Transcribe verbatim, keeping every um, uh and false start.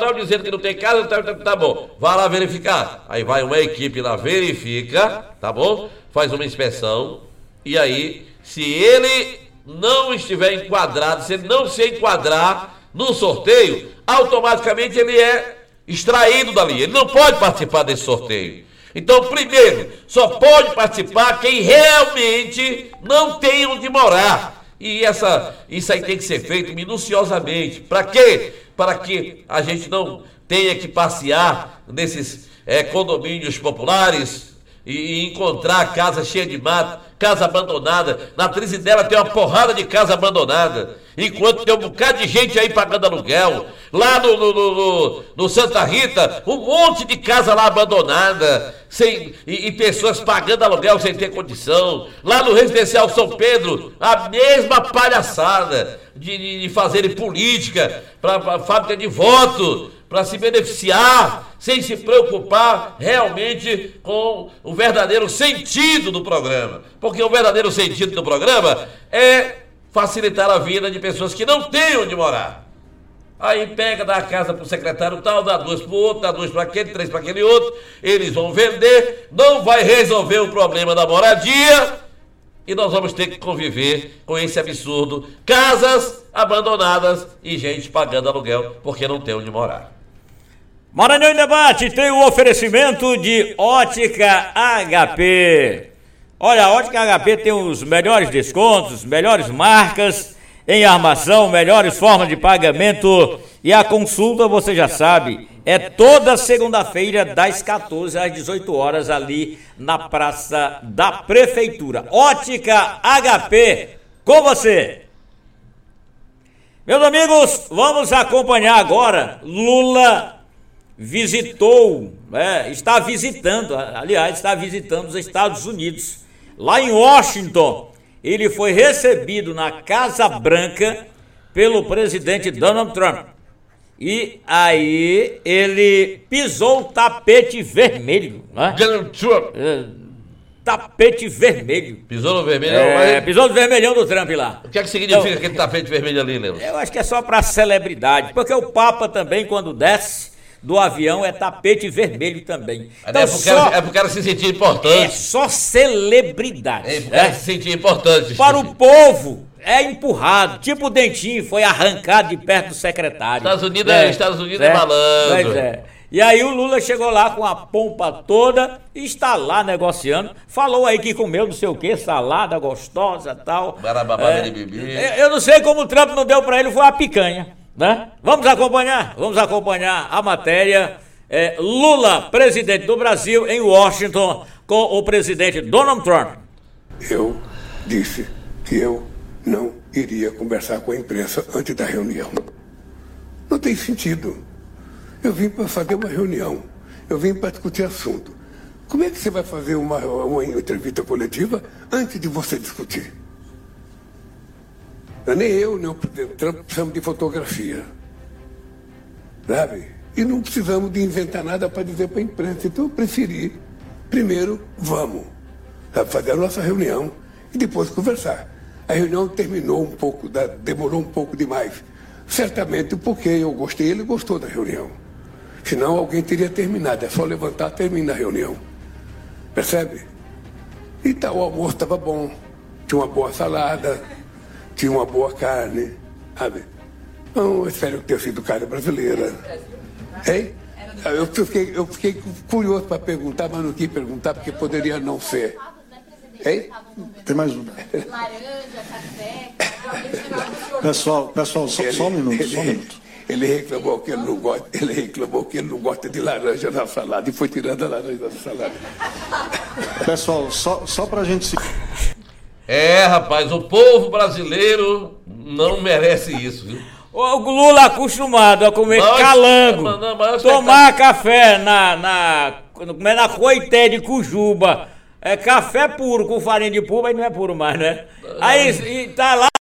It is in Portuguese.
jornal dizendo que não tem casa, tá, tá, tá bom, vai lá verificar. Aí vai uma equipe lá, verifica, tá bom? Faz uma inspeção, e aí, se ele não estiver enquadrado, se ele não se enquadrar no sorteio, automaticamente ele é extraído dali, ele não pode participar desse sorteio. Então, primeiro, só pode participar quem realmente não tem onde morar. E essa, isso aí tem que ser feito minuciosamente. Para quê? Para que a gente não tenha que passear nesses é, condomínios populares e, e encontrar casa cheia de mato, casa abandonada. Na Trizidela tem uma porrada de casa abandonada, enquanto tem um bocado de gente aí pagando aluguel. Lá no, no, no, no Santa Rita, um monte de casa lá abandonada, sem, e, e pessoas pagando aluguel sem ter condição. Lá no Residencial São Pedro, a mesma palhaçada de, de, de fazerem política para fábrica de voto, para se beneficiar, sem se preocupar realmente com o verdadeiro sentido do programa. Porque o verdadeiro sentido do programa é facilitar a vida de pessoas que não têm onde morar. Aí pega, dá a casa para o secretário tal, dá duas para o outro, dá duas para aquele, três para aquele outro, eles vão vender, não vai resolver o problema da moradia, e nós vamos ter que conviver com esse absurdo, casas abandonadas e gente pagando aluguel porque não tem onde morar. Maranhão em Debate tem o oferecimento de Ótica H P. Olha, a Ótica H P tem os melhores descontos, melhores marcas em armação, melhores formas de pagamento, e a consulta, você já sabe, é toda segunda-feira das quatorze às dezoito horas ali na Praça da Prefeitura. Ótica H P, com você. Meus amigos, vamos acompanhar agora. Lula visitou, né, está visitando, aliás, está visitando os Estados Unidos. Lá em Washington, ele foi recebido na Casa Branca pelo presidente Donald Trump. E aí ele pisou o tapete vermelho, né? Donald Trump. É, tapete vermelho. Pisou no vermelho? É, mas... pisou no vermelhão do Trump lá. O que é que significa então, aquele tapete vermelho ali, Leandro? Eu acho que é só para celebridade, porque o Papa também, quando desce do avião, é tapete vermelho também. Então, é, porque só, é porque ela se sentir importante. É só celebridade. É porque ela se sentir importante. Para o povo, é empurrado. Tipo o Dentinho, foi arrancado de perto do secretário. Estados Unidos é, é, Estados Unidos é, é malandro. Pois é. E aí o Lula chegou lá com a pompa toda e está lá negociando. Falou aí que comeu não sei o que, salada gostosa e tal. Barababá de bebê. Eu não sei como o Trump não deu para ele, foi a picanha. Né? Vamos acompanhar, vamos acompanhar a matéria. É, Lula, presidente do Brasil, em Washington, com o presidente Donald Trump. Eu disse que eu não iria conversar com a imprensa antes da reunião. Não tem sentido. Eu vim para fazer uma reunião, eu vim para discutir assunto. Como é que você vai fazer uma, uma entrevista coletiva antes de você discutir? Nem eu, nem o presidente Trump precisamos de fotografia, sabe? E não precisamos de inventar nada para dizer para a imprensa. Então eu preferi, primeiro, vamos, sabe, fazer a nossa reunião e depois conversar. A reunião terminou um pouco, demorou um pouco demais, certamente porque eu gostei e ele gostou da reunião. Senão alguém teria terminado, é só levantar, termina a reunião. Percebe? E tá, o almoço estava bom, tinha uma boa salada, tinha uma boa carne, sabe? Não, eu espero ter sido carne brasileira. Hein? Eu fiquei, eu fiquei curioso para perguntar, mas não quis perguntar porque poderia não ser. Hein? Tem mais uma. Laranja, café. Pessoal, pessoal, só, ele, só um minuto, ele, só um minuto. Ele reclamou que ele não gosta, ele reclamou que ele não gosta de laranja na salada e foi tirando a laranja da salada. Pessoal, só, só pra gente se... É, rapaz, o povo brasileiro não merece isso, viu? O Lula acostumado a comer mas, calango, mas, mas, mas, tomar tá... café na, na, na, na coité de Cujuba, é café puro com farinha de pulpa, aí não é puro mais, né? Aí e tá lá